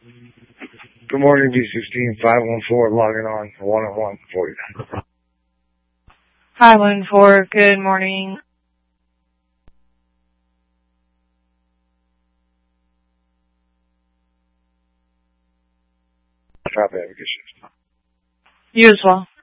Good morning, D16 514, logging on 10149. Hi, 114. Good morning. Copy, have a good shift. You as well.